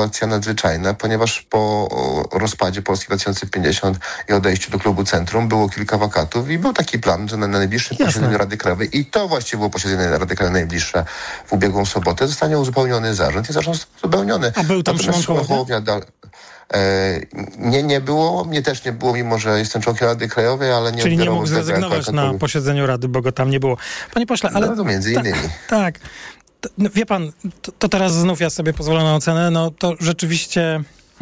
sytuacja nadzwyczajna, ponieważ po rozpadzie Polski 2050 i odejściu do klubu Centrum było kilka wakatów i był taki plan, że na najbliższym posiedzeniu Rady Krajowej, i to właściwie było posiedzenie Rady Krajowej najbliższe w ubiegłą sobotę, zostanie uzupełniony zarząd i zarząd uzupełniony. A był tam Szymon Hołownia? Nie było. Mnie też nie było, mimo że jestem członkiem Rady Krajowej, ale nie... Czyli nie mógł zrezygnować na posiedzeniu Rady, bo go tam nie było. Panie pośle, ale... No to między innymi. Tak. No, wie pan, to teraz znów ja sobie pozwolę na ocenę, no to rzeczywiście...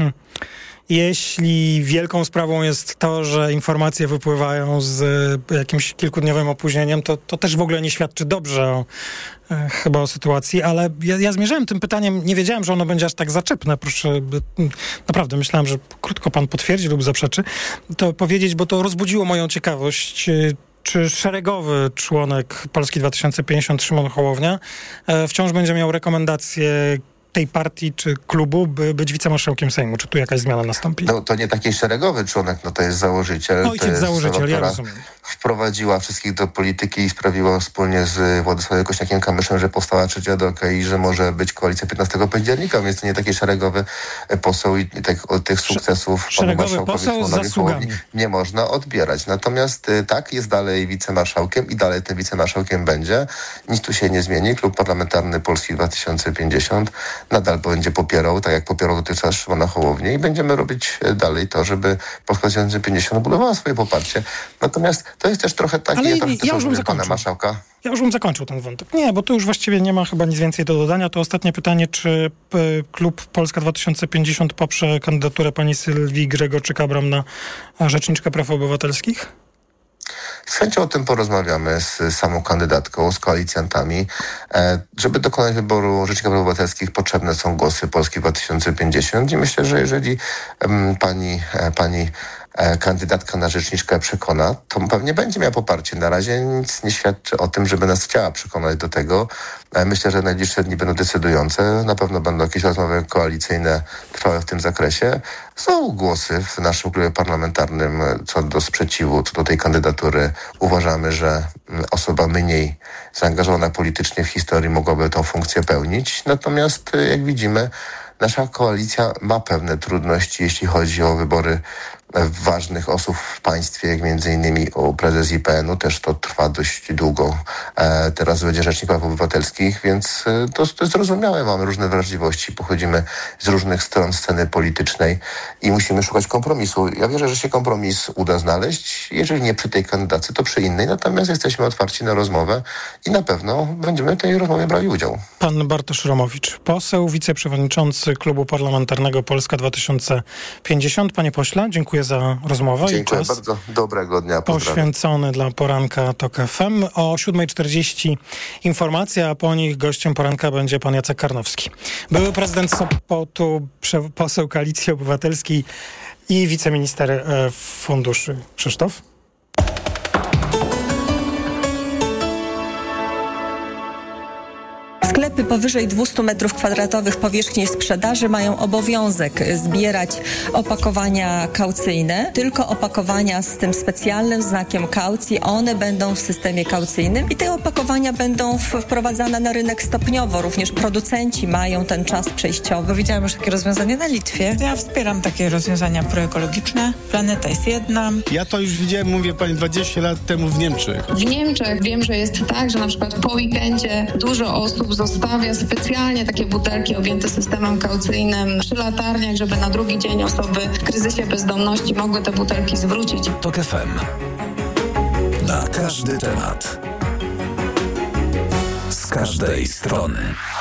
Jeśli wielką sprawą jest to, że informacje wypływają z jakimś kilkudniowym opóźnieniem, to też w ogóle nie świadczy dobrze chyba o sytuacji, ale ja zmierzałem tym pytaniem, nie wiedziałem, że ono będzie aż tak zaczepne, proszę, naprawdę myślałem, że krótko pan potwierdzi lub zaprzeczy, to powiedzieć, bo to rozbudziło moją ciekawość, czy szeregowy członek Polski 2050 Szymon Hołownia wciąż będzie miał rekomendacje tej partii czy klubu, by być wicemarszałkiem Sejmu? Czy tu jakaś zmiana nastąpi? No to nie taki szeregowy członek, no to jest założyciel. Ojciec założyciel, ja rozumiem. Wprowadziła wszystkich do polityki i sprawiła wspólnie z Władysławem Kosiniakiem-Kamyszem, że powstała trzecia droga i że może być koalicja 15 października, więc to nie taki szeregowy poseł i tych sukcesów panu marszałkowi Szymonowi nie można odbierać. Natomiast tak, jest dalej wicemarszałkiem i dalej tym wicemarszałkiem będzie. Nic tu się nie zmieni. Klub Parlamentarny Polski 2050 nadal będzie popierał, tak jak popierał dotychczas Szymona Hołownię, i będziemy robić dalej to, żeby Polska 2050 budowała swoje poparcie. Natomiast to jest też trochę takie... pana marszałka. Ja już bym zakończył ten wątek. Nie, bo tu już właściwie nie ma chyba nic więcej do dodania. To ostatnie pytanie, czy klub Polska 2050 poprze kandydaturę pani Sylwii Grzegorczyk-Abram na rzeczniczkę praw obywatelskich? Z chęcią o tym porozmawiamy z samą kandydatką, z koalicjantami. Żeby dokonać wyboru rzecznika praw obywatelskich, potrzebne są głosy Polski 2050 i myślę, że jeżeli pani kandydatka na rzeczniczkę przekona, to pewnie będzie miała poparcie. Na razie nic nie świadczy o tym, żeby nas chciała przekonać do tego. Myślę, że najbliższe dni będą decydujące. Na pewno będą jakieś rozmowy koalicyjne trwałe w tym zakresie. Są głosy w naszym klubie parlamentarnym co do sprzeciwu, co do tej kandydatury. Uważamy, że osoba mniej zaangażowana politycznie w historii mogłaby tę funkcję pełnić. Natomiast, jak widzimy, nasza koalicja ma pewne trudności, jeśli chodzi o wybory ważnych osób w państwie, jak między innymi o prezes IPN-u. Też to trwa dość długo. Teraz będzie rzecznik praw obywatelskich, więc to jest zrozumiałe. Mamy różne wrażliwości, pochodzimy z różnych stron sceny politycznej i musimy szukać kompromisu. Ja wierzę, że się kompromis uda znaleźć. Jeżeli nie przy tej kandydacie, to przy innej. Natomiast jesteśmy otwarci na rozmowę i na pewno będziemy w tej rozmowie brali udział. Pan Bartosz Romowicz, poseł, wiceprzewodniczący Klubu Parlamentarnego Polska 2050. Panie pośle, dziękuję za rozmowę. Dziękuję i czas bardzo. Dobrego dnia. Poświęcony dla poranka TOK FM. O 7:40 informacja, a po nich gościem poranka będzie pan Jacek Karnowski. Były prezydent Sopotu, poseł Koalicji Obywatelskiej i wiceminister funduszy. Krzysztof? Sklepy powyżej 200 m2 powierzchni sprzedaży mają obowiązek zbierać opakowania kaucyjne. Tylko opakowania z tym specjalnym znakiem kaucji, one będą w systemie kaucyjnym i te opakowania będą wprowadzane na rynek stopniowo. Również producenci mają ten czas przejściowy. Widziałam już takie rozwiązanie na Litwie. Ja wspieram takie rozwiązania proekologiczne. Planeta jest jedna. Ja to już widziałem, mówię pani, 20 lat temu w Niemczech. W Niemczech wiem, że jest tak, że na przykład po weekendzie dużo osób zostawia specjalnie takie butelki objęte systemem kaucyjnym przy latarniach, żeby na drugi dzień osoby w kryzysie bezdomności mogły te butelki zwrócić. TOK FM. Na każdy temat. Z każdej strony.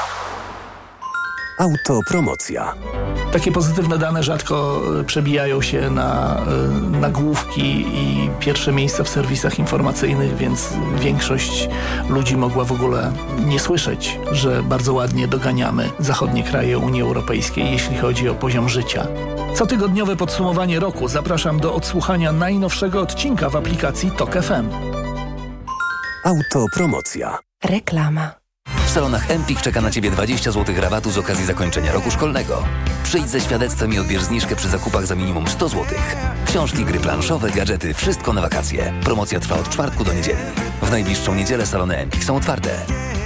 Autopromocja. Takie pozytywne dane rzadko przebijają się na nagłówki i pierwsze miejsca w serwisach informacyjnych, więc większość ludzi mogła w ogóle nie słyszeć, że bardzo ładnie doganiamy zachodnie kraje Unii Europejskiej, jeśli chodzi o poziom życia. Cotygodniowe podsumowanie roku zapraszam do odsłuchania najnowszego odcinka w aplikacji TOK FM. Autopromocja. Reklama. W salonach Empik czeka na Ciebie 20 zł rabatu z okazji zakończenia roku szkolnego. Przyjdź ze świadectwem i odbierz zniżkę przy zakupach za minimum 100 zł. Książki, gry planszowe, gadżety, wszystko na wakacje. Promocja trwa od czwartku do niedzieli. W najbliższą niedzielę salony Empik są otwarte.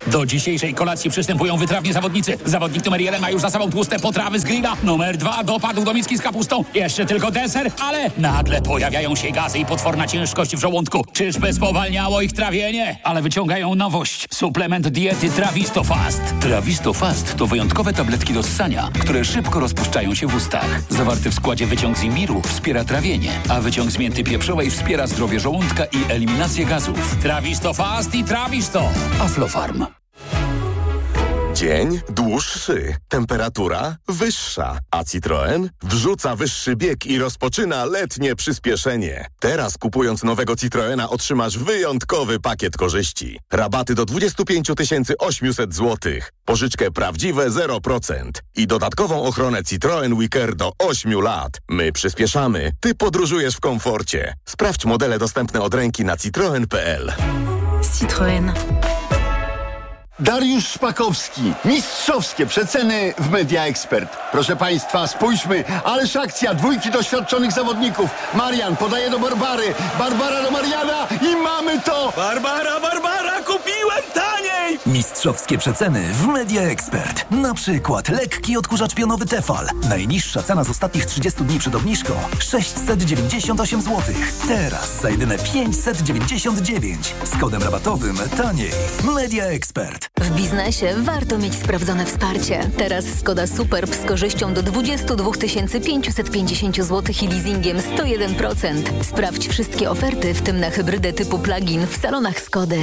Do dzisiejszej kolacji przystępują wytrawni zawodnicy. Zawodnik numer 1 ma już za sobą tłuste potrawy z grilla. Numer 2 dopadł do miski z kapustą. Jeszcze tylko deser, ale nagle pojawiają się gazy i potworna ciężkość w żołądku. Czyżby spowalniało ich trawienie? Ale wyciągają nowość. Suplement diety Travistofast. Travistofast to wyjątkowe tabletki do ssania, które szybko rozpuszczają się w ustach. Zawarty w składzie wyciąg z imbiru wspiera trawienie, a wyciąg z mięty pieprzowej wspiera zdrowie żołądka i eliminację gazów. Travistofast i Travisto. Aflofarm. Dzień dłuższy, temperatura wyższa, a Citroen wrzuca wyższy bieg i rozpoczyna letnie przyspieszenie. Teraz kupując nowego Citroena otrzymasz wyjątkowy pakiet korzyści. Rabaty do 25 800 zł, pożyczkę prawdziwe 0% i dodatkową ochronę Citroen Wicker do 8 lat. My przyspieszamy, ty podróżujesz w komforcie. Sprawdź modele dostępne od ręki na citroen.pl. Citroen. Dariusz Szpakowski. Mistrzowskie przeceny w Media Expert. Proszę Państwa, spójrzmy. Ależ akcja. Dwójki doświadczonych zawodników. Marian podaje do Barbary. Barbara do Mariana i mamy to! Barbara, kupiłem taniej! Mistrzowskie przeceny w Media Expert. Na przykład lekki odkurzacz pionowy Tefal. Najniższa cena z ostatnich 30 dni przed obniżką 698 zł. Teraz za jedyne 599. Z kodem rabatowym taniej. Media Expert. W biznesie warto mieć sprawdzone wsparcie. Teraz Skoda Superb z korzyścią do 22 550 zł i leasingiem 101%. Sprawdź wszystkie oferty, w tym na hybrydę typu plug-in w salonach Skody.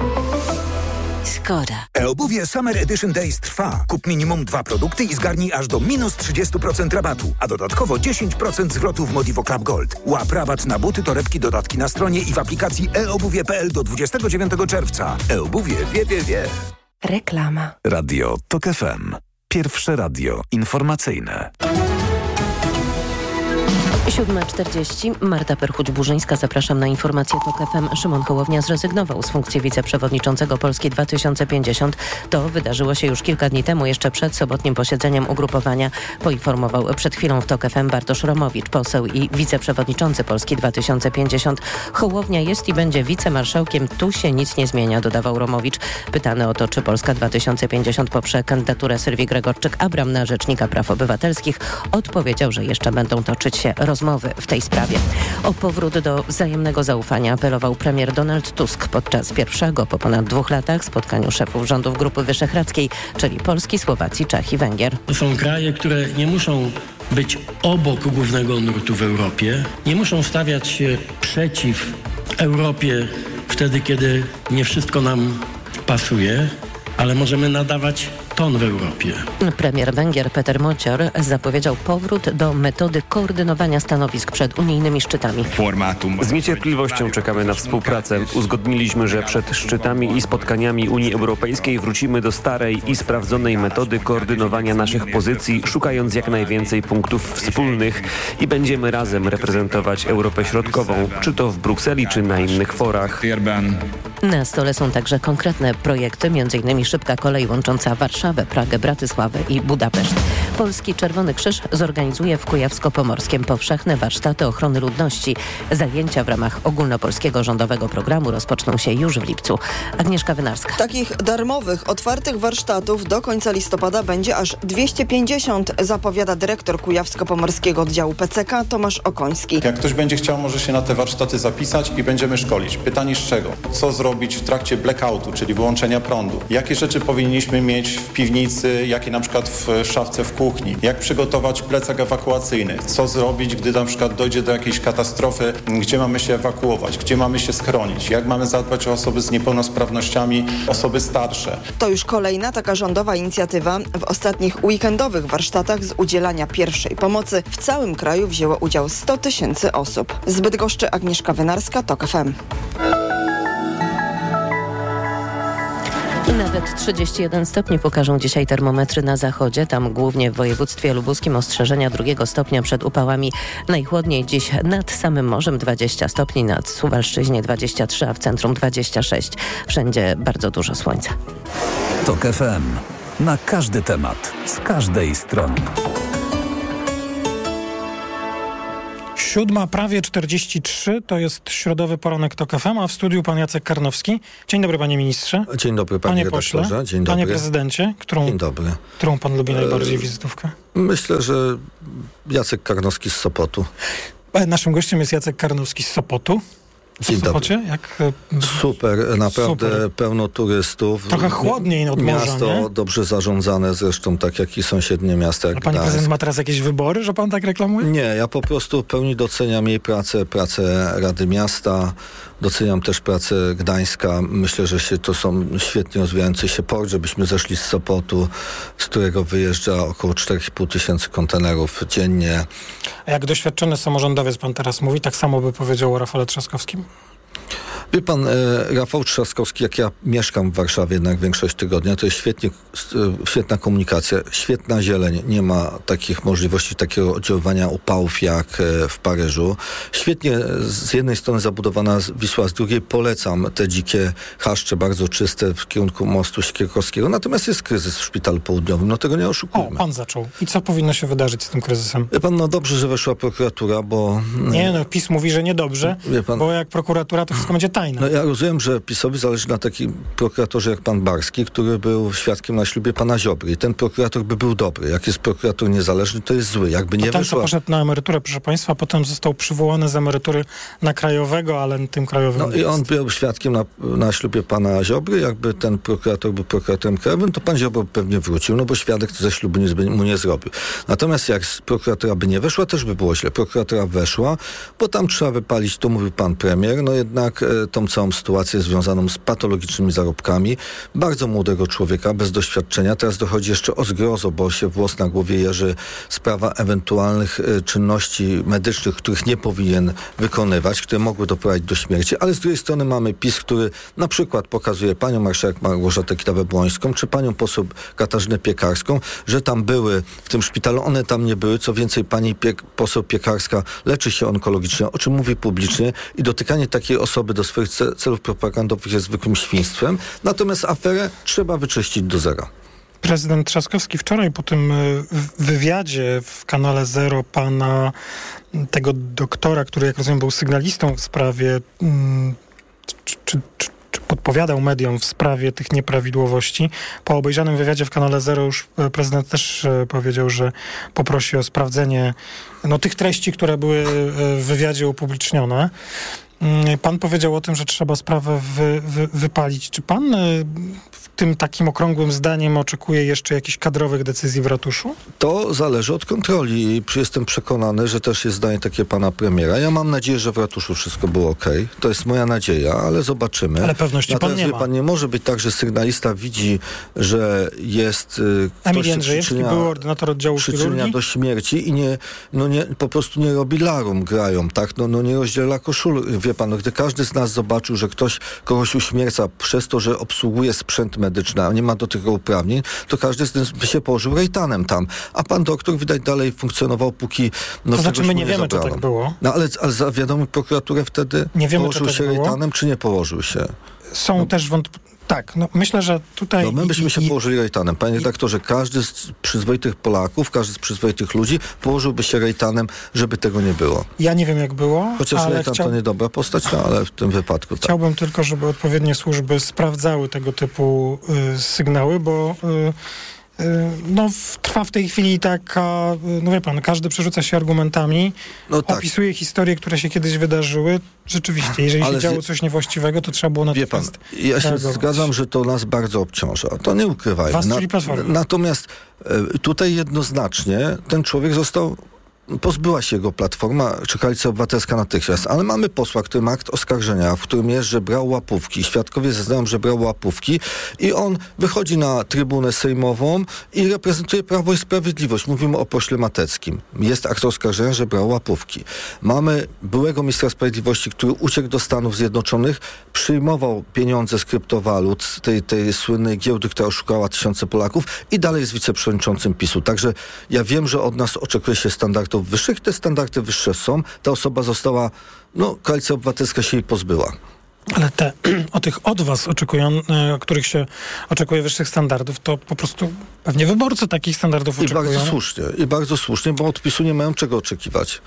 Skoda. E-obuwie Summer Edition Days trwa. Kup minimum 2 produkty i zgarnij aż do minus 30% rabatu, a dodatkowo 10% zwrotu w Modivo Club Gold. Łap rabat na buty, torebki, dodatki na stronie i w aplikacji eobuwie.pl do 29 czerwca. E-obuwie wie. Reklama. Radio TOK FM. Pierwsze radio informacyjne. 7:40. Marta Perchuć-Burzyńska. Zapraszam na informację TOK FM. Szymon Hołownia zrezygnował z funkcji wiceprzewodniczącego Polski 2050. To wydarzyło się już kilka dni temu, jeszcze przed sobotnim posiedzeniem ugrupowania. Poinformował przed chwilą w TOK FM Bartosz Romowicz, poseł i wiceprzewodniczący Polski 2050. Hołownia jest i będzie wicemarszałkiem. Tu się nic nie zmienia, dodawał Romowicz. Pytany o to, czy Polska 2050 poprze kandydaturę Sylwii Gregorczyk-Abram na rzecznika praw obywatelskich, odpowiedział, że jeszcze będą toczyć się rozmowy w tej sprawie. O powrót do wzajemnego zaufania apelował premier Donald Tusk podczas pierwszego po ponad 2 latach spotkaniu szefów rządów Grupy Wyszehradzkiej, czyli Polski, Słowacji, Czech i Węgier. To są kraje, które nie muszą być obok głównego nurtu w Europie, nie muszą stawiać się przeciw Europie wtedy, kiedy nie wszystko nam pasuje, ale możemy nadawać ton w Europie. Premier Węgier Peter Mocior zapowiedział powrót do metody koordynowania stanowisk przed unijnymi szczytami. Z niecierpliwością czekamy na współpracę. Uzgodniliśmy, że przed szczytami i spotkaniami Unii Europejskiej wrócimy do starej i sprawdzonej metody koordynowania naszych pozycji, szukając jak najwięcej punktów wspólnych i będziemy razem reprezentować Europę Środkową, czy to w Brukseli, czy na innych forach. Na stole są także konkretne projekty, m.in. szybka kolej łącząca Warszawę, Pragę, Bratysławę i Budapeszt. Polski Czerwony Krzyż zorganizuje w Kujawsko-Pomorskiem powszechne warsztaty ochrony ludności. Zajęcia w ramach ogólnopolskiego rządowego programu rozpoczną się już w lipcu. Agnieszka Wynarska. Takich darmowych, otwartych warsztatów do końca listopada będzie aż 250, zapowiada dyrektor Kujawsko-Pomorskiego oddziału PCK Tomasz Okoński. Jak ktoś będzie chciał, może się na te warsztaty zapisać i będziemy szkolić. Pytanie z czego? Co zrobić w trakcie blackoutu, czyli wyłączenia prądu? Jakie rzeczy powinniśmy mieć w piwnicy, jakie na przykład w szafce w kuchni? Jak przygotować plecak ewakuacyjny? Co zrobić, gdy na przykład dojdzie do jakiejś katastrofy? Gdzie mamy się ewakuować? Gdzie mamy się schronić? Jak mamy zadbać o osoby z niepełnosprawnościami, osoby starsze? To już kolejna taka rządowa inicjatywa. W ostatnich weekendowych warsztatach z udzielania pierwszej pomocy w całym kraju wzięło udział 100 000 osób. Z Bydgoszczy Agnieszka Wynarska, TOK FM. Nawet 31 stopni pokażą dzisiaj termometry na zachodzie. Tam głównie w województwie lubuskim ostrzeżenia 2 stopnia przed upałami. Najchłodniej dziś nad samym morzem 20 stopni, nad Suwalszczyźnie 23, a w centrum 26. Wszędzie bardzo dużo słońca. TOK FM. Na każdy temat, z każdej strony. 7, prawie 43, to jest środowy poranek TOK FM, a w studiu pan Jacek Karnowski. Dzień dobry, panie ministrze. Dzień dobry, panie redaktorze. Pośle. Dzień dobry. Panie prezydencie, Dzień dobry. Którą pan lubi najbardziej wizytówkę? Myślę, że Jacek Karnowski z Sopotu. Naszym gościem jest Jacek Karnowski z Sopotu. Dzień dobry. Super, naprawdę super. Pełno turystów. Trochę chłodniej od morza, miasto nie? Dobrze zarządzane, zresztą tak jak i sąsiednie miasta. A pani prezydent ma teraz jakieś wybory, że pan tak reklamuje? Nie, ja po prostu w pełni doceniam jej pracę Rady Miasta. Doceniam też pracę Gdańska. Myślę, że to są świetnie rozwijający się port, żebyśmy zeszli z Sopotu, z którego wyjeżdża około 4,5 tysięcy kontenerów dziennie. A jak doświadczony samorządowiec pan teraz mówi, tak samo by powiedział o Rafale Trzaskowskim? Wie pan, Rafał Trzaskowski, jak ja mieszkam w Warszawie jednak większość tygodnia, to jest świetna komunikacja, świetna zieleń. Nie ma takich możliwości, takiego oddziaływania upałów jak w Paryżu. Świetnie z jednej strony zabudowana Wisła, z drugiej polecam te dzikie chaszcze, bardzo czyste w kierunku mostu Siekierkowskiego. Natomiast jest kryzys w Szpitalu Południowym, tego nie oszukujmy. Pan zaczął. I co powinno się wydarzyć z tym kryzysem? Wie pan, dobrze, że weszła prokuratura, bo... Nie, PiS mówi, że niedobrze, bo jak prokuratura, to wszystko będzie tajne. Ja rozumiem, że PiS-owi zależy na takim prokuratorze jak pan Barski, który był świadkiem na ślubie pana Ziobry. I ten prokurator by był dobry. Jak jest prokurator niezależny, to jest zły. Jakby nie weszła... poszedł na emeryturę, proszę państwa, potem został przywołany z emerytury na krajowego, ale tym krajowym i on był świadkiem na ślubie pana Ziobry. Jakby ten prokurator był prokuratorem krajowym, to pan Ziobro pewnie wrócił, bo świadek ze ślubu mu nie zrobił. Natomiast jak prokuratora by nie weszła, też by było źle. Prokuratora weszła, bo tam trzeba wypalić, to mówił pan premier, jednak tą całą sytuację związaną z patologicznymi zarobkami bardzo młodego człowieka, bez doświadczenia. Teraz dochodzi jeszcze o zgrozo, bo się włos na głowie jeży, sprawa ewentualnych czynności medycznych, których nie powinien wykonywać, które mogły doprowadzić do śmierci, ale z drugiej strony mamy PiS, który na przykład pokazuje panią marszałek Małgorzatę Kidawę-Błońską, czy panią poseł Katarzynę Piekarską, że tam były w tym szpitalu, one tam nie były. Co więcej, pani poseł Piekarska leczy się onkologicznie, o czym mówi publicznie, i dotykanie takiej osoby do swoich celów propagandowych jest zwykłym świństwem. Natomiast aferę trzeba wyczyścić do zera. Prezydent Trzaskowski wczoraj po tym wywiadzie w kanale Zero pana tego doktora, który jak rozumiem był sygnalistą w sprawie czy podpowiadał mediom w sprawie tych nieprawidłowości. Po obejrzanym wywiadzie w kanale Zero już prezydent też powiedział, że poprosi o sprawdzenie tych treści, które były w wywiadzie upublicznione. Pan powiedział o tym, że trzeba sprawę wypalić. Czy pan w tym takim okrągłym zdaniem oczekuje jeszcze jakichś kadrowych decyzji w ratuszu? To zależy od kontroli i jestem przekonany, że też jest zdanie takie pana premiera. Ja mam nadzieję, że w ratuszu wszystko było okej. To jest moja nadzieja, ale zobaczymy. Ale pewności pan nie ma. Pan nie może być tak, że sygnalista widzi, że jest Emil Jędrzejewski, był ordynator oddziału chirurgii, do śmierci i po prostu nie robi larum, grają, tak? Nie rozdziela koszul. Wie pan, gdy każdy z nas zobaczył, że ktoś kogoś uśmierca przez to, że obsługuje sprzęt medyczny, a nie ma do tego uprawnień, to każdy z nas by się położył rejtanem tam. A pan doktor widać dalej funkcjonował, póki... To znaczy my nie wiemy, czy tak było. Ale zawiadomił prokuraturę wtedy? Nie wiemy, położył czy się tak rejtanem, czy nie położył się? Są też Tak, myślę, że tutaj... my byśmy się położyli rejtanem. Panie redaktorze, każdy z przyzwoitych Polaków, każdy z przyzwoitych ludzi położyłby się rejtanem, żeby tego nie było. Ja nie wiem, jak było. Chociaż rejtan to niedobra postać, ale w tym wypadku tak. Chciałbym tylko, żeby odpowiednie służby sprawdzały tego typu sygnały, bo... trwa w tej chwili taka, wie pan, każdy przerzuca się argumentami, opisuje historie, które się kiedyś wydarzyły. Rzeczywiście, jeżeli się działo coś niewłaściwego, to trzeba było natychmiast ja się zgadzam, że to nas bardzo obciąża. To nie ukrywajmy. Was, czyli Platformę. Natomiast tutaj jednoznacznie ten człowiek pozbyła się jego Platforma czy Koalicja Obywatelska natychmiast, ale mamy posła, który ma akt oskarżenia, w którym jest, że brał łapówki. Świadkowie zeznają, że brał łapówki i on wychodzi na trybunę sejmową i reprezentuje Prawo i Sprawiedliwość. Mówimy o pośle Mateckim. Jest akt oskarżenia, że brał łapówki. Mamy byłego ministra sprawiedliwości, który uciekł do Stanów Zjednoczonych, przyjmował pieniądze z kryptowalut, z tej słynnej giełdy, która oszukała tysiące Polaków i dalej jest wiceprzewodniczącym PiS-u. Także ja wiem, że od nas oczekuje się standardów wyższych. Te standardy wyższe są. Ta osoba została, Koalicja Obywatelska się jej pozbyła. Ale od was których się oczekuje wyższych standardów, to po prostu pewnie wyborcy takich standardów oczekują. I bardzo słusznie, bo od PiS-u nie mają czego oczekiwać.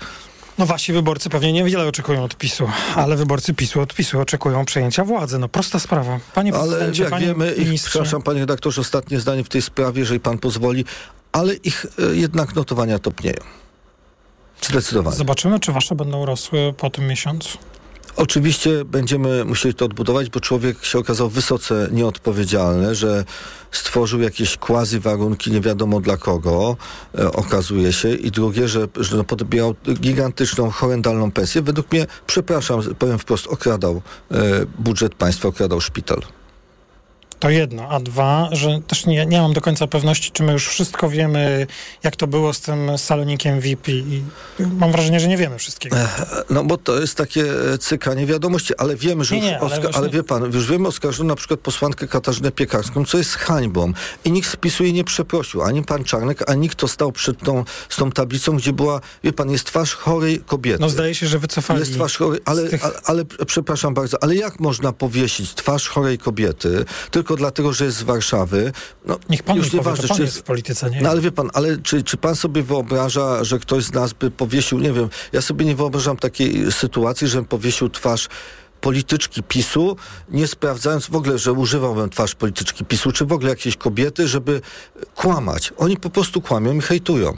No wasi wyborcy pewnie niewiele oczekują od PiS-u, ale wyborcy PiS-u od PiS-u oczekują przejęcia władzy. No prosta sprawa. Panie prezydencie, ale jak wiemy, przepraszam panie redaktorze, ostatnie zdanie w tej sprawie, jeżeli pan pozwoli, ale ich jednak notowania topnieją. Zdecydowanie. Zobaczymy, czy wasze będą rosły po tym miesiącu. Oczywiście będziemy musieli to odbudować, bo człowiek się okazał wysoce nieodpowiedzialny, że stworzył jakieś quasi-warunki nie wiadomo dla kogo, okazuje się. I drugie, że podbierał gigantyczną, horrendalną pensję. Według mnie, przepraszam, powiem wprost, okradał budżet państwa, okradał szpital. To jedno, a dwa, że też nie mam do końca pewności, czy my już wszystko wiemy, jak to było z tym salonikiem VIP i mam wrażenie, że nie wiemy wszystkiego. No bo to jest takie cykanie wiadomości, ale wiemy, że ale wie pan, już wiemy, oskarżono na przykład posłankę Katarzynę Piekarską, co jest hańbą. I nikt z PiS-u jej nie przeprosił, ani pan Czarnek, ani nikt, kto stał przed z tą tablicą, gdzie była, wie pan, jest twarz chorej kobiety. No zdaje się, że wycofali. Jest twarz chorej, ale przepraszam bardzo, ale jak można powiesić twarz chorej kobiety, tylko dlatego, że jest z Warszawy. No, niech pan już nieważne, pan jest w polityce, nie? No ale wie pan, czy pan sobie wyobraża, że ktoś z nas by powiesił, nie wiem, ja sobie nie wyobrażam takiej sytuacji, żebym powiesił twarz polityczki PiS-u, nie sprawdzając w ogóle, że używałbym twarz polityczki PiS-u, czy w ogóle jakiejś kobiety, żeby kłamać. Oni po prostu kłamią i hejtują.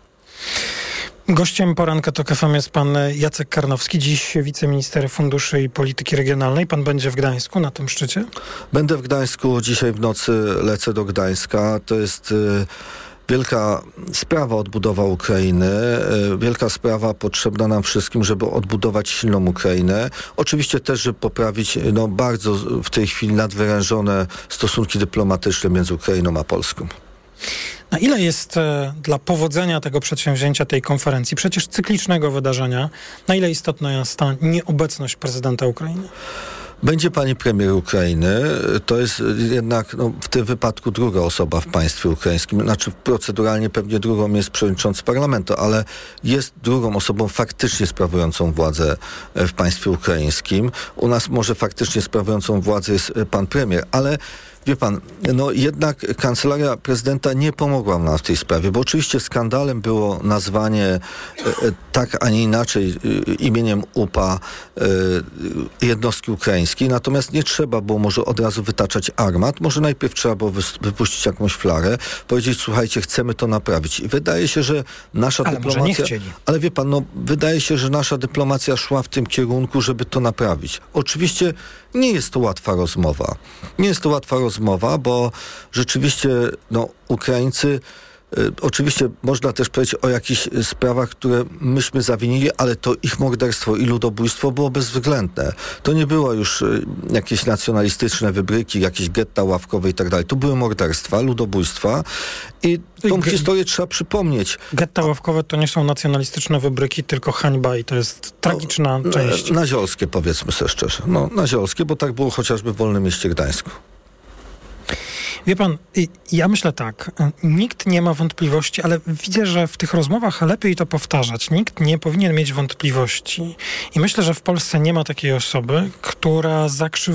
Gościem poranka TOK FM jest pan Jacek Karnowski, dziś wiceminister funduszy i polityki regionalnej. Pan będzie w Gdańsku na tym szczycie? Będę w Gdańsku, dzisiaj w nocy lecę do Gdańska. To jest wielka sprawa odbudowa Ukrainy, wielka sprawa potrzebna nam wszystkim, żeby odbudować silną Ukrainę. Oczywiście też, żeby poprawić bardzo w tej chwili nadwyrężone stosunki dyplomatyczne między Ukrainą a Polską. Na ile jest dla powodzenia tego przedsięwzięcia, tej konferencji, przecież cyklicznego wydarzenia, na ile istotna jest ta nieobecność prezydenta Ukrainy? Będzie pani premier Ukrainy. To jest jednak w tym wypadku druga osoba w państwie ukraińskim. Znaczy proceduralnie pewnie drugą jest przewodniczący parlamentu, ale jest drugą osobą faktycznie sprawującą władzę w państwie ukraińskim. U nas może faktycznie sprawującą władzę jest pan premier, ale wie pan, jednak kancelaria prezydenta nie pomogła nam w tej sprawie, bo oczywiście skandalem było nazwanie tak, a nie inaczej imieniem UPA jednostki ukraińskiej, natomiast nie trzeba było może od razu wytaczać armat, może najpierw trzeba było wypuścić jakąś flarę, powiedzieć, słuchajcie, chcemy to naprawić. I wydaje się, że nasza dyplomacja... Może nie chcieli. Ale wie pan, wydaje się, że nasza dyplomacja szła w tym kierunku, żeby to naprawić. Oczywiście nie jest to łatwa rozmowa. Nie jest to łatwa rozmowa, bo rzeczywiście Ukraińcy, oczywiście można też powiedzieć o jakichś sprawach, które myśmy zawinili, ale to ich morderstwo i ludobójstwo było bezwzględne. To nie było już jakieś nacjonalistyczne wybryki, jakieś getta ławkowe i tak dalej. To były morderstwa, ludobójstwa i tą historię trzeba przypomnieć. Getta ławkowe to nie są nacjonalistyczne wybryki, tylko hańba i to jest tragiczna część. Naziolskie, powiedzmy sobie szczerze. Naziolskie, bo tak było chociażby w Wolnym Mieście Gdańsku. Wie pan, ja myślę tak, nikt nie ma wątpliwości, ale widzę, że w tych rozmowach lepiej to powtarzać. Nikt nie powinien mieć wątpliwości. I myślę, że w Polsce nie ma takiej osoby, która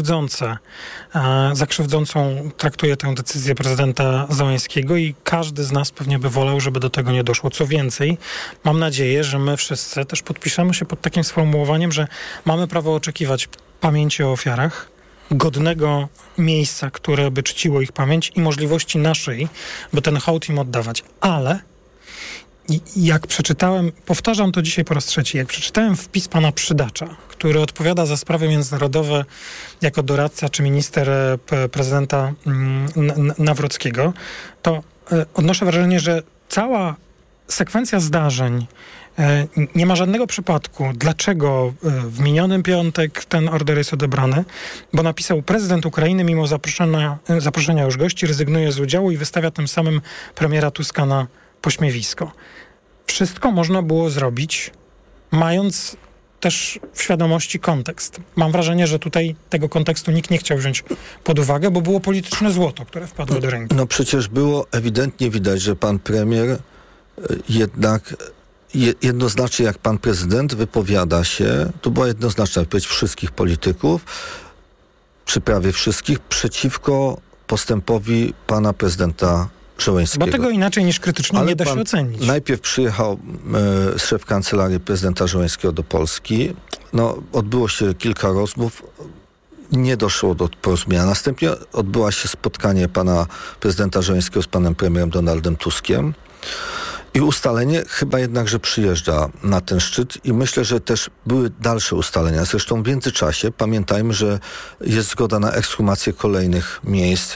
zakrzywdzącą traktuje tę decyzję prezydenta Zełenskiego i każdy z nas pewnie by wolał, żeby do tego nie doszło. Co więcej, mam nadzieję, że my wszyscy też podpiszemy się pod takim sformułowaniem, że mamy prawo oczekiwać pamięci o ofiarach, godnego miejsca, które by czciło ich pamięć i możliwości naszej, by ten hołd im oddawać. Ale jak przeczytałem, powtarzam to dzisiaj po raz trzeci, jak przeczytałem wpis pana Przydacza, który odpowiada za sprawy międzynarodowe jako doradca czy minister prezydenta Nawrockiego, to odnoszę wrażenie, że cała sekwencja zdarzeń nie ma żadnego przypadku, dlaczego w minionym piątek ten order jest odebrany, bo napisał: prezydent Ukrainy mimo zaproszenia już gości rezygnuje z udziału i wystawia tym samym premiera Tuska na pośmiewisko. Wszystko można było zrobić, mając też w świadomości kontekst. Mam wrażenie, że tutaj tego kontekstu nikt nie chciał wziąć pod uwagę, bo było polityczne złoto, które wpadło do ręki. Przecież było ewidentnie widać, że pan premier jednak jednoznacznie, jak pan prezydent wypowiada się, to była jednoznaczna wypowiedź wszystkich polityków, czy prawie wszystkich, przeciwko postępowi pana prezydenta Żołańskiego. Bo tego inaczej niż krytycznie nie da się ocenić. Najpierw przyjechał szef kancelarii prezydenta Żołańskiego do Polski. Odbyło się kilka rozmów. Nie doszło do porozumienia. Następnie odbyło się spotkanie pana prezydenta Żołańskiego z panem premierem Donaldem Tuskiem. I ustalenie chyba jednak, że przyjeżdża na ten szczyt i myślę, że też były dalsze ustalenia. Zresztą w międzyczasie pamiętajmy, że jest zgoda na ekshumację kolejnych miejsc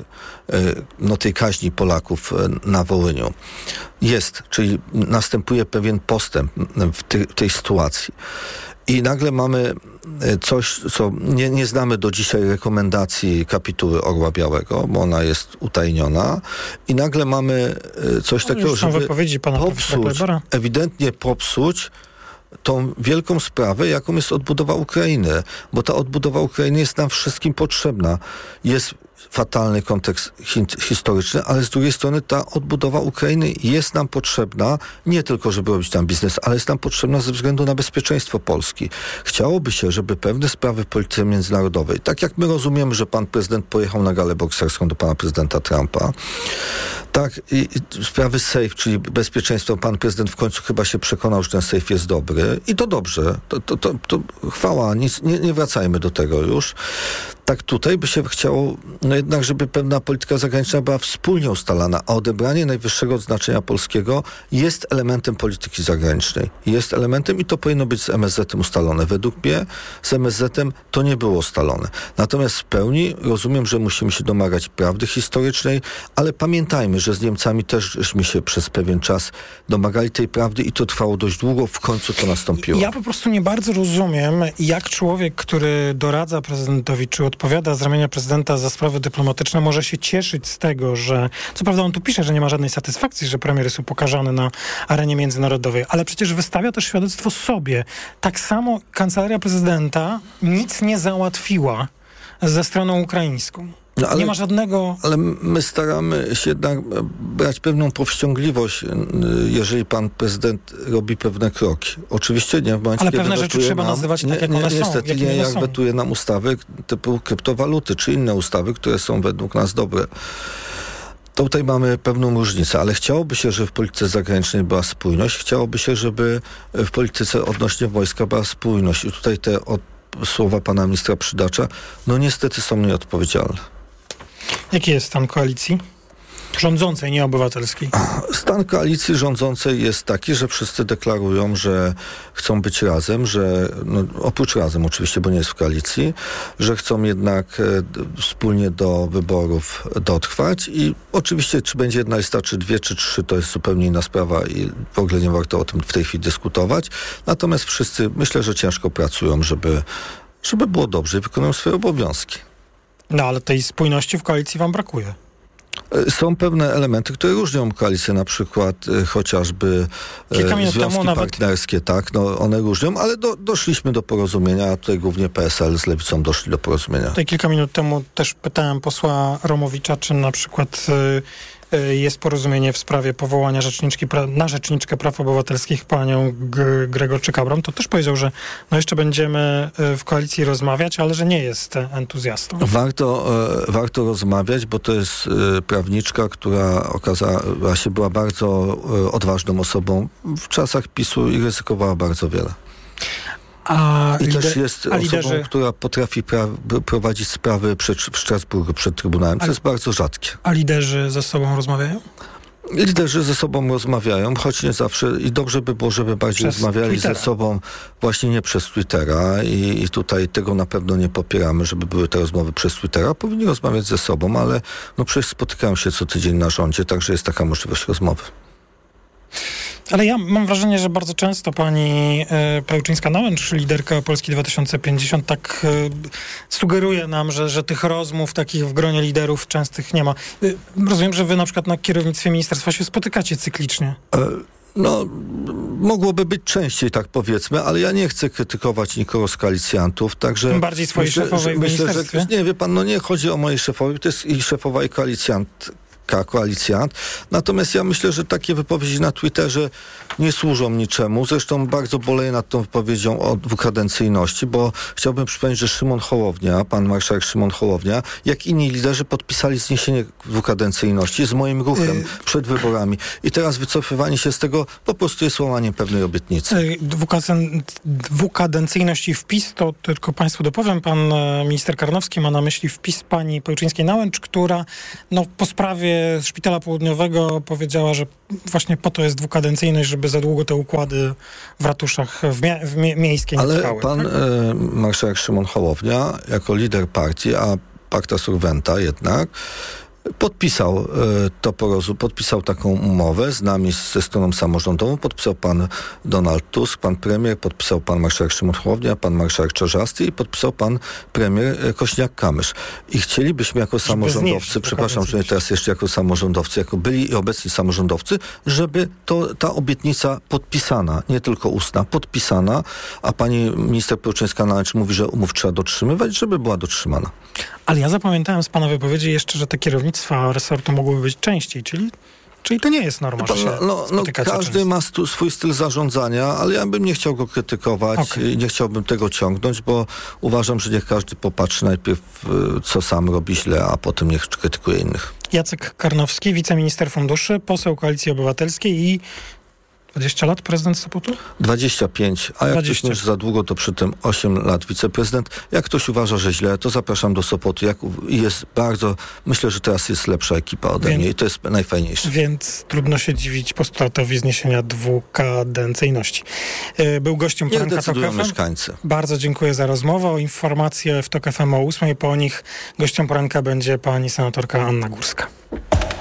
tej kaźni Polaków na Wołyniu. Czyli następuje pewien postęp w tej sytuacji. I nagle mamy coś, co nie znamy do dzisiaj rekomendacji kapituły Orła Białego, bo ona jest utajniona. I nagle mamy coś takiego, żeby ewidentnie popsuć tą wielką sprawę, jaką jest odbudowa Ukrainy. Bo ta odbudowa Ukrainy jest nam wszystkim potrzebna. Jest fatalny kontekst historyczny, ale z drugiej strony ta odbudowa Ukrainy jest nam potrzebna nie tylko, żeby robić tam biznes, ale jest nam potrzebna ze względu na bezpieczeństwo Polski. Chciałoby się, żeby pewne sprawy w polityce międzynarodowej, tak jak my rozumiemy, że pan prezydent pojechał na galę bokserską do pana prezydenta Trumpa, tak i sprawy safe, czyli bezpieczeństwo, pan prezydent w końcu chyba się przekonał, że ten safe jest dobry i to dobrze. To chwała, nie wracajmy do tego już. Tak tutaj by się chciało jednak, żeby pewna polityka zagraniczna była wspólnie ustalana, a odebranie najwyższego odznaczenia polskiego jest elementem polityki zagranicznej. Jest elementem i to powinno być z MSZ-em ustalone. Według mnie z MSZ-em to nie było ustalone. Natomiast w pełni rozumiem, że musimy się domagać prawdy historycznej, ale pamiętajmy, że z Niemcami też się przez pewien czas domagali tej prawdy i to trwało dość długo, w końcu to nastąpiło. Ja po prostu nie bardzo rozumiem, jak człowiek, który doradza prezydentowi, czy odpowiada z ramienia prezydenta za sprawy dyplomatyczne, może się cieszyć z tego, że... Co prawda on tu pisze, że nie ma żadnej satysfakcji, że premier jest upokarzany na arenie międzynarodowej, ale przecież wystawia też świadectwo sobie. Tak samo kancelaria prezydenta nic nie załatwiła ze stroną ukraińską. Nie ma żadnego... Ale my staramy się jednak brać pewną powściągliwość, jeżeli pan prezydent robi pewne kroki. Oczywiście nie w momencie, ale pewne rzeczy trzeba nazywać tak, jak one są. Niestety nie, jak wetuje nam ustawy typu kryptowaluty, czy inne ustawy, które są według nas dobre. Tutaj mamy pewną różnicę, ale chciałoby się, żeby w polityce zagranicznej była spójność. Chciałoby się, żeby w polityce odnośnie wojska była spójność. I tutaj te słowa pana ministra Przydacza, niestety są nieodpowiedzialne. Jaki jest stan koalicji? Rządzącej, nie obywatelskiej. Stan koalicji rządzącej jest taki, że wszyscy deklarują, że chcą być razem, że oprócz razem oczywiście, bo nie jest w koalicji, że chcą jednak wspólnie do wyborów dotrwać i oczywiście czy będzie jedna lista, czy dwie, czy trzy, to jest zupełnie inna sprawa i w ogóle nie warto o tym w tej chwili dyskutować. Natomiast wszyscy myślę, że ciężko pracują, żeby było dobrze i wykonują swoje obowiązki. Ale tej spójności w koalicji wam brakuje. Są pewne elementy, które różnią koalicję, na przykład chociażby związki partnerskie, tak, one różnią, ale doszliśmy do porozumienia, a tutaj głównie PSL z Lewicą doszli do porozumienia. Tutaj kilka minut temu też pytałem posła Romowicza, czy na przykład jest porozumienie w sprawie powołania na rzeczniczkę praw obywatelskich panią Gregorczyk-Abram. To też powiedział, że jeszcze będziemy w koalicji rozmawiać, ale że nie jest entuzjastą. Warto rozmawiać, bo to jest prawniczka, która okazała się była bardzo odważną osobą w czasach PiS-u i ryzykowała bardzo wiele. Też jest osobą, która potrafi prowadzić sprawy w Strasburgu przed Trybunałem, co jest bardzo rzadkie. A liderzy ze sobą rozmawiają? Liderzy ze sobą rozmawiają, choć nie zawsze i dobrze by było, żeby bardziej rozmawiali ze sobą właśnie nie przez Twittera i tutaj tego na pewno nie popieramy, żeby były te rozmowy przez Twittera. Powinni rozmawiać ze sobą, ale przecież spotykają się co tydzień na rządzie, także jest taka możliwość rozmowy. Ale ja mam wrażenie, że bardzo często pani Pełczyńska-Nałęcz, liderka Polski 2050, tak sugeruje nam, że tych rozmów takich w gronie liderów częstych nie ma. Rozumiem, że wy na przykład na kierownictwie ministerstwa się spotykacie cyklicznie. Mogłoby być częściej, tak powiedzmy, ale ja nie chcę krytykować nikogo z koalicjantów, także... Tym bardziej swojej szefowej w ministerstwie? Nie, wie pan, nie chodzi o mojej szefowej, to jest i szefowa i koalicjant. koalicjant. Natomiast ja myślę, że takie wypowiedzi na Twitterze nie służą niczemu. Zresztą bardzo boleję nad tą wypowiedzią o dwukadencyjności, bo chciałbym przypomnieć, że Szymon Hołownia, pan marszałek Szymon Hołownia, jak inni liderzy podpisali zniesienie dwukadencyjności z moim ruchem przed wyborami. I teraz wycofywanie się z tego po prostu jest łamaniem pewnej obietnicy. Dwukadencyjność i wpis, to tylko państwu dopowiem, pan minister Karnowski ma na myśli wpis pani Pełczyńskiej-Nałęcz, która po sprawie Szpitala Południowego powiedziała, że właśnie po to jest dwukadencyjność, żeby za długo te układy w ratuszach miejskie nie trwały. Ale pan marszałek Szymon Hołownia jako lider partii, a pacta surventa jednak, podpisał taką umowę z nami, ze stroną samorządową, podpisał pan Donald Tusk, pan premier, podpisał pan marszałek Szymon Hołownia, pan marszałek Czarzasty i podpisał pan premier Kośniak-Kamysz. I chcielibyśmy jako samorządowcy, przepraszam, że teraz jeszcze jako samorządowcy, jako byli i obecni samorządowcy, żeby ta obietnica podpisana, nie tylko ustna, podpisana, a pani minister Pełczyńska-Nałęcz mówi, że umów trzeba dotrzymywać, żeby była dotrzymana. Ale ja zapamiętałem z pana wypowiedzi jeszcze, że te kierownictwa resortu mogłyby być częściej, czyli to nie jest norma, że się każdy ma swój styl zarządzania, ale ja bym nie chciał go krytykować i nie chciałbym tego ciągnąć, bo uważam, że niech każdy popatrzy najpierw, co sam robi źle, a potem niech krytykuje innych. Jacek Karnowski, wiceminister funduszy, poseł Koalicji Obywatelskiej i 20 lat prezydent Sopotu? 25, a jak ktoś już za długo, to przy tym 8 lat wiceprezydent. Jak ktoś uważa, że źle, to zapraszam do Sopotu. Myślę, że teraz jest lepsza ekipa ode mnie i to jest najfajniejsze. Więc trudno się dziwić postulatowi zniesienia dwukadencyjności. Był gościem poranka TOK FM. Mieszkańcy. Bardzo dziękuję za rozmowę. Informacje w TOK FM o 8:00. Po nich gościem poranka będzie pani senatorka Anna Górska.